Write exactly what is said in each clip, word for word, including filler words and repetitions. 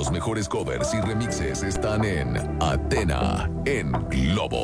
Los mejores covers y remixes están en Athena, en Globo.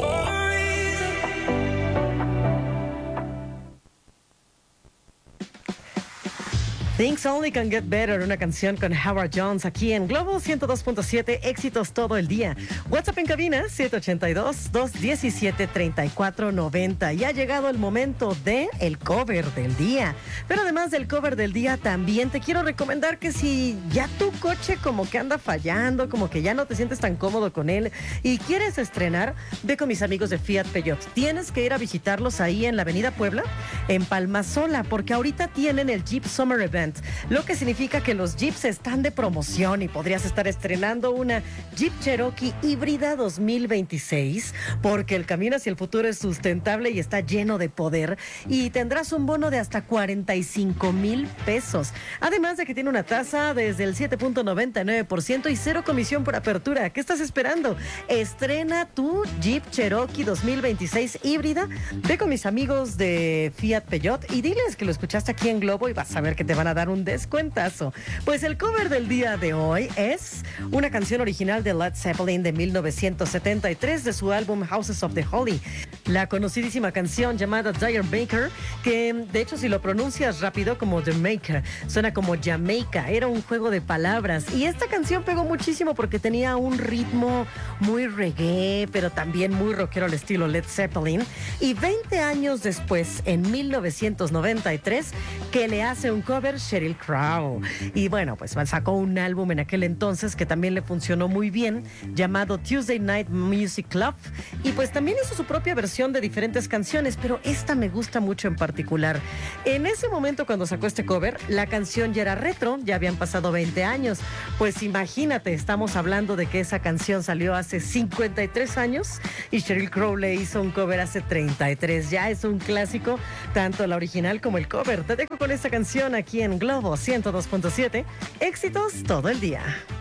Things Only Can Get Better, una canción con Howard Jones aquí en Globo ciento dos punto siete, éxitos todo el día. WhatsApp en cabina siete ocho dos, dos uno siete, tres cuatro nueve cero. Y ha llegado el momento de el cover del día. Pero además del cover del día, también te quiero recomendar que si ya tu coche como que anda fallando, como que ya no te sientes tan cómodo con él y quieres estrenar, ve con mis amigos de Fiat Peugeot. Tienes que ir a visitarlos ahí en la Avenida Puebla, en Palmasola, porque ahorita tienen el Jeep Summer Event, lo que significa que los Jeeps están de promoción y podrías estar estrenando una Jeep Cherokee híbrida dos mil veintiséis, porque el camino hacia el futuro es sustentable y está lleno de poder, y tendrás un bono de hasta cuarenta y cinco mil pesos, además de que tiene una tasa desde el siete punto noventa y nueve por ciento y cero comisión por apertura. ¿Qué estás esperando? Estrena tu Jeep Cherokee dos mil veintiséis híbrida. Ve con mis amigos de Fiat Peugeot y diles que lo escuchaste aquí en Globo y vas a ver que te van a dar un descuentazo. Pues el cover del día de hoy es una canción original de Led Zeppelin de mil novecientos setenta y tres de su álbum Houses of the Holy. La conocidísima canción llamada Dire Maker, que de hecho si lo pronuncias rápido como The Maker, suena como Jamaica, era un juego de palabras. Y esta canción pegó muchísimo porque tenía un ritmo muy reggae, pero también muy rockero al estilo Led Zeppelin. Y veinte años después, en mil novecientos noventa y tres, que le hace un cover Sheryl Crow. Y bueno, pues sacó un álbum en aquel entonces que también le funcionó muy bien, llamado Tuesday Night Music Club. Y pues también hizo su propia versión de diferentes canciones, pero esta me gusta mucho en particular. En ese momento, cuando sacó este cover, la canción ya era retro, ya habían pasado veinte años. Pues imagínate, estamos hablando de que esa canción salió hace cincuenta y tres años y Sheryl Crow le hizo un cover hace treinta y tres. Ya es un clásico, tanto la original como el cover. Te dejo con esta canción aquí en Globo ciento dos punto siete, éxitos todo el día.